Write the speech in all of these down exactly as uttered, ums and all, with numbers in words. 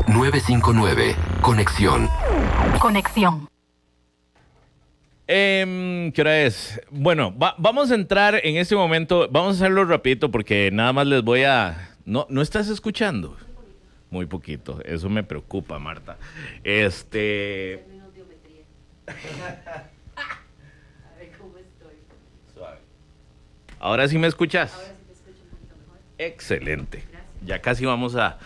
nueve cinco nueve, Conexión. Conexión. Eh, ¿Qué hora es? Bueno, va, vamos a entrar en este momento. Vamos a hacerlo rapidito porque nada más les voy a... ¿No, no estás escuchando? Muy poquito. Eso me preocupa, Marta. Este... Suave. ¿Ahora sí me escuchas? Ahora sí te escucho un poquito mejor. Excelente. Gracias. Ya casi vamos a...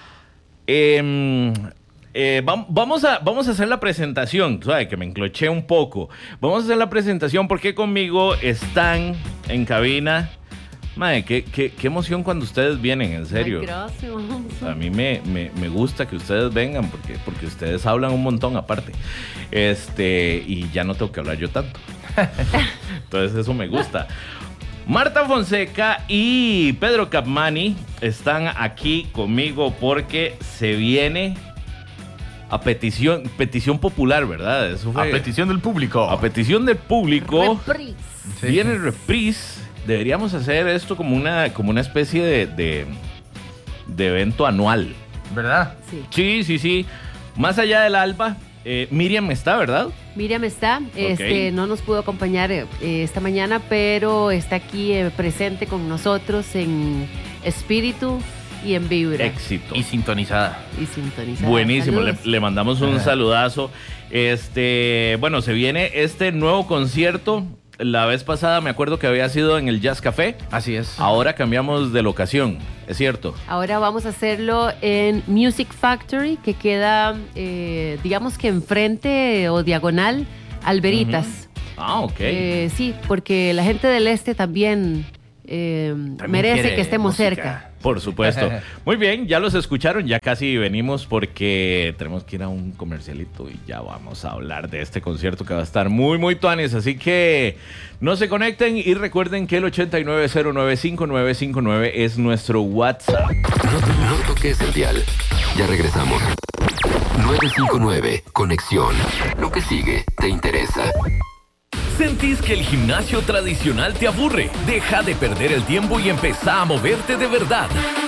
Eh, eh, vamos a... Vamos a hacer la presentación. Suave, que me encloché un poco. Vamos a hacer la presentación porque conmigo están en cabina... Madre, qué, qué, qué emoción cuando ustedes vienen, en serio. Ay, gracias. A mí me, me, me gusta que ustedes vengan porque, porque ustedes hablan un montón aparte. Este, y ya no tengo que hablar yo tanto. Entonces eso me gusta. Marta Fonseca y Pedro Capmany están aquí conmigo porque se viene a petición, petición popular, ¿verdad? Eso fue, a petición del público. A petición del público. Reprise. Sí. Viene Reprise. Deberíamos hacer esto como una, como una especie de, de, de evento anual. ¿Verdad? Sí. Sí, sí, sí. Más allá del alba, eh, Miriam está, ¿verdad? Miriam está, este, no nos pudo acompañar eh, esta mañana, pero está aquí eh, presente con nosotros en espíritu y en vibra. Éxito. Y sintonizada. Y sintonizada. Buenísimo, le, Saludos. le mandamos un Ajá. saludazo. Este, bueno, se viene este nuevo concierto. La vez pasada me acuerdo que había sido en el Jazz Café. Así es. Ahora cambiamos de locación, ¿es cierto? Ahora vamos a hacerlo en Music Factory, que queda, eh, digamos que enfrente o diagonal Alberitas. Uh-huh. Ah, ok. Eh, sí, porque la gente del este también, eh, También merece quiere que estemos música. cerca. Por supuesto. Muy bien, ya los escucharon, ya casi venimos porque tenemos que ir a un comercialito y ya vamos a hablar de este concierto que va a estar muy, muy tuanes. Así que no se conecten y recuerden que el ochenta y nueve cero nueve cinco nueve cinco nueve es nuestro WhatsApp. No, no toques el dial. Ya regresamos. nueve cinco nueve, Conexión. Lo que sigue te interesa. ¿Sentís que el gimnasio tradicional te aburre? Deja de perder el tiempo y empezá a moverte de verdad.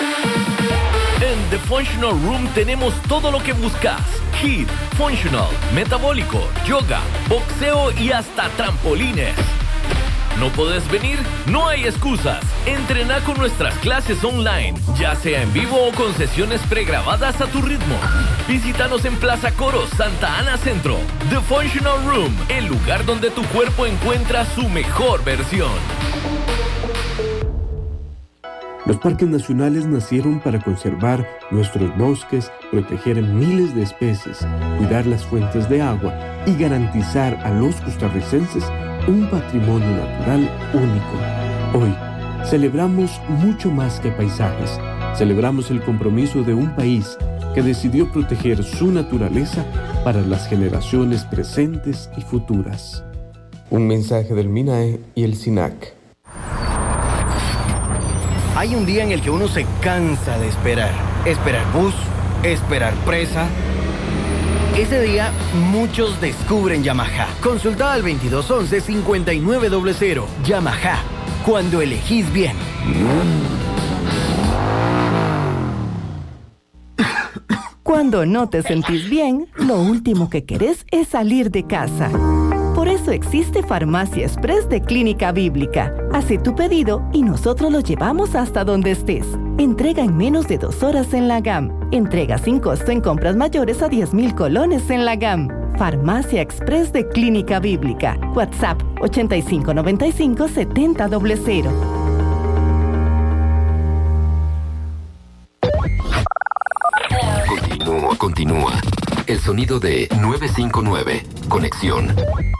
En The Functional Room tenemos todo lo que buscas. HIIT, Functional, Metabólico, Yoga, Boxeo y hasta trampolines. ¿No podés venir? No hay excusas. Entrená con nuestras clases online, ya sea en vivo o con sesiones pregrabadas a tu ritmo. Visítanos en Plaza Coro, Santa Ana Centro. The Functional Room, el lugar donde tu cuerpo encuentra su mejor versión. Los parques nacionales nacieron para conservar nuestros bosques, proteger miles de especies, cuidar las fuentes de agua y garantizar a los costarricenses un patrimonio natural único. Hoy, celebramos mucho más que paisajes. Celebramos el compromiso de un país que decidió proteger su naturaleza para las generaciones presentes y futuras. Un mensaje del MINAE y el SINAC. Hay un día en el que uno se cansa de esperar. Esperar bus, esperar presa. Ese día, muchos descubren Yamaha. Consulta al veintidós once cincuenta y nueve cero. Yamaha, cuando elegís bien. Cuando no te sentís bien, lo último que querés es salir de casa. Por eso existe Farmacia Express de Clínica Bíblica. Hace tu pedido y nosotros lo llevamos hasta donde estés. Entrega en menos de dos horas en la G A M. Entrega sin costo en compras mayores a diez mil colones en la G A M. Farmacia Express de Clínica Bíblica. WhatsApp ochenta y cinco noventa y cinco setenta cero cero. Continúa, continúa. El sonido de nueve cinco nueve, Conexión.